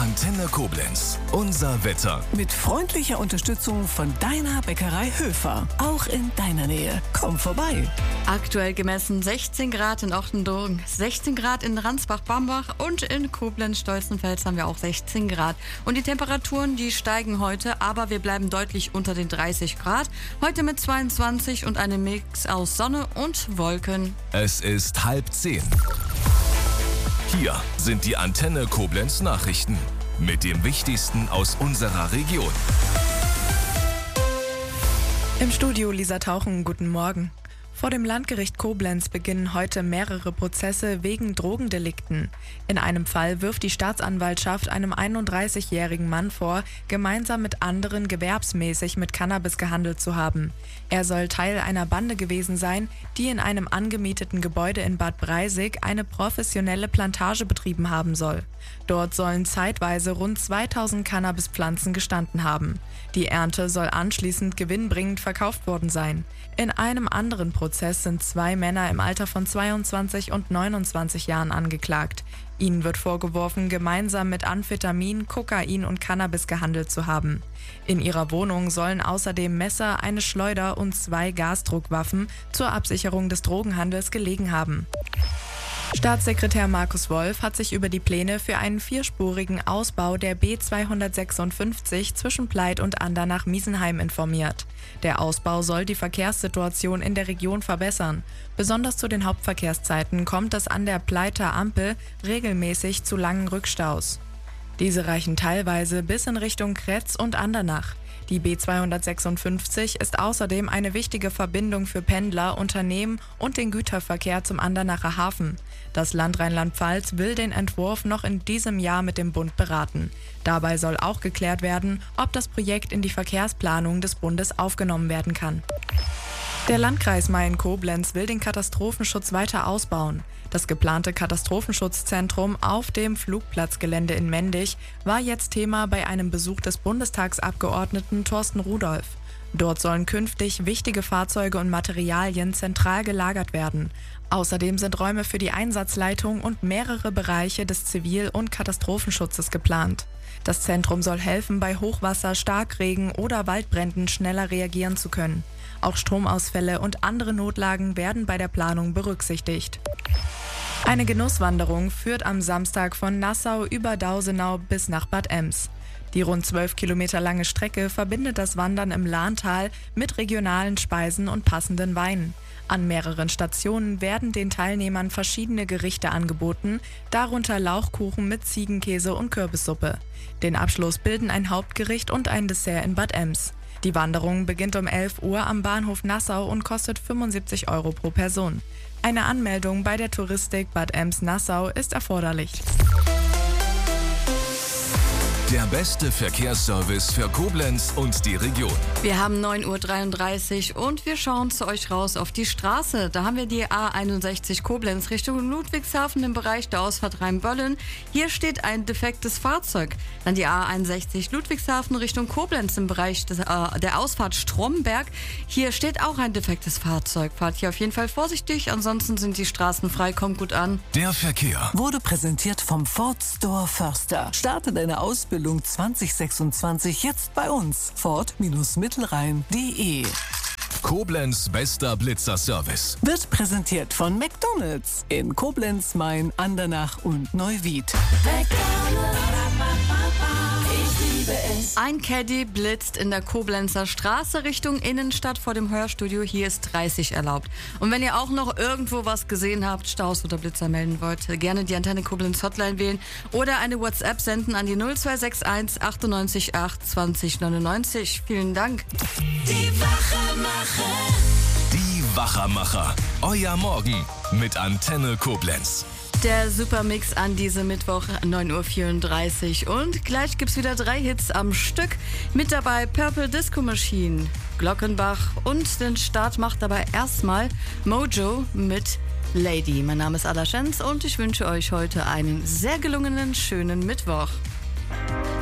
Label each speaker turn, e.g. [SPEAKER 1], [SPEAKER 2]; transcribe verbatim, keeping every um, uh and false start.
[SPEAKER 1] Antenne Koblenz. Unser Wetter.
[SPEAKER 2] Mit freundlicher Unterstützung von deiner Bäckerei Höfer. Auch in deiner Nähe. Komm vorbei.
[SPEAKER 3] Aktuell gemessen sechzehn Grad in Ochtendogen, sechzehn Grad in Ransbach-Bambach und in Koblenz-Stolzenfels haben wir auch sechzehn Grad. Und die Temperaturen, die steigen heute, aber wir bleiben deutlich unter den dreißig Grad. Heute mit zweiundzwanzig und einem Mix aus Sonne und Wolken.
[SPEAKER 1] Es ist halb zehn. Hier sind die Antenne Koblenz Nachrichten mit dem Wichtigsten aus unserer Region.
[SPEAKER 4] Im Studio Lisa Tauchen, guten Morgen. Vor dem Landgericht Koblenz beginnen heute mehrere Prozesse wegen Drogendelikten. In einem Fall wirft die Staatsanwaltschaft einem einunddreißigjährigen Mann vor, gemeinsam mit anderen gewerbsmäßig mit Cannabis gehandelt zu haben. Er soll Teil einer Bande gewesen sein, die in einem angemieteten Gebäude in Bad Breisig eine professionelle Plantage betrieben haben soll. Dort sollen zeitweise rund zweitausend Cannabispflanzen gestanden haben. Die Ernte soll anschließend gewinnbringend verkauft worden sein. In einem anderen Prozess sind zwei Männer im Alter von zweiundzwanzig und neunundzwanzig Jahren angeklagt. Ihnen wird vorgeworfen, gemeinsam mit Amphetamin, Kokain und Cannabis gehandelt zu haben. In ihrer Wohnung sollen außerdem Messer, eine Schleuder und zwei Gasdruckwaffen zur Absicherung des Drogenhandels gelegen haben. Staatssekretär Markus Wolf hat sich über die Pläne für einen vierspurigen Ausbau der B zweihundertsechsundfünfzig zwischen Pleit und Andernach-Miesenheim informiert. Der Ausbau soll die Verkehrssituation in der Region verbessern. Besonders zu den Hauptverkehrszeiten kommt es an der Pleiter Ampel regelmäßig zu langen Rückstaus. Diese reichen teilweise bis in Richtung Kretz und Andernach. Die B zweihundertsechsundfünfzig ist außerdem eine wichtige Verbindung für Pendler, Unternehmen und den Güterverkehr zum Andernacher Hafen. Das Land Rheinland-Pfalz will den Entwurf noch in diesem Jahr mit dem Bund beraten. Dabei soll auch geklärt werden, ob das Projekt in die Verkehrsplanung des Bundes aufgenommen werden kann. Der Landkreis Mayen-Koblenz will den Katastrophenschutz weiter ausbauen. Das geplante Katastrophenschutzzentrum auf dem Flugplatzgelände in Mendig war jetzt Thema bei einem Besuch des Bundestagsabgeordneten Thorsten Rudolph. Dort sollen künftig wichtige Fahrzeuge und Materialien zentral gelagert werden. Außerdem sind Räume für die Einsatzleitung und mehrere Bereiche des Zivil- und Katastrophenschutzes geplant. Das Zentrum soll helfen, bei Hochwasser, Starkregen oder Waldbränden schneller reagieren zu können. Auch Stromausfälle und andere Notlagen werden bei der Planung berücksichtigt. Eine Genusswanderung führt am Samstag von Nassau über Dausenau bis nach Bad Ems. Die rund zwölf Kilometer lange Strecke verbindet das Wandern im Lahntal mit regionalen Speisen und passenden Weinen. An mehreren Stationen werden den Teilnehmern verschiedene Gerichte angeboten, darunter Lauchkuchen mit Ziegenkäse und Kürbissuppe. Den Abschluss bilden ein Hauptgericht und ein Dessert in Bad Ems. Die Wanderung beginnt um elf Uhr am Bahnhof Nassau und kostet fünfundsiebzig Euro pro Person. Eine Anmeldung bei der Touristik Bad Ems-Nassau ist erforderlich.
[SPEAKER 1] Der beste Verkehrsservice für Koblenz und die Region.
[SPEAKER 3] Wir haben neun Uhr dreiunddreißig und wir schauen zu euch raus auf die Straße. Da haben wir die A einundsechzig Koblenz Richtung Ludwigshafen im Bereich der Ausfahrt Rhein-Böllen. Hier steht ein defektes Fahrzeug. Dann die A einundsechzig Ludwigshafen Richtung Koblenz im Bereich des, äh, der Ausfahrt Stromberg. Hier steht auch ein defektes Fahrzeug. Fahrt hier auf jeden Fall vorsichtig, ansonsten sind die Straßen frei, kommt gut an.
[SPEAKER 1] Der Verkehr
[SPEAKER 2] Wurde präsentiert vom Ford Store Förster. Starte deine Ausbildung zwanzig sechsundzwanzig jetzt bei uns. Ford-Mittelrhein punkt de.
[SPEAKER 1] Koblenz bester Blitzerservice.
[SPEAKER 2] Wird präsentiert von McDonald's in Koblenz, Main, Andernach und Neuwied.
[SPEAKER 3] Ein Caddy blitzt in der Koblenzer Straße Richtung Innenstadt vor dem Hörstudio. Hier ist dreißig erlaubt. Und wenn ihr auch noch irgendwo was gesehen habt, Staus oder Blitzer melden wollt, gerne die Antenne Koblenz Hotline wählen oder eine WhatsApp senden an die null zwei sechs eins achtundneunzig acht zwanzig neunundneunzig. Vielen Dank.
[SPEAKER 5] Die Wachermacher.
[SPEAKER 1] Die Wachermacher. Euer Morgen mit Antenne Koblenz.
[SPEAKER 3] Der Supermix an diesem Mittwoch, neun Uhr vierunddreißig. Und gleich gibt's wieder drei Hits am Stück. Mit dabei Purple Disco Machine, Glockenbach und den Start macht dabei erstmal Mojo mit Lady. Mein Name ist Ada Schenz und ich wünsche euch heute einen sehr gelungenen, schönen Mittwoch.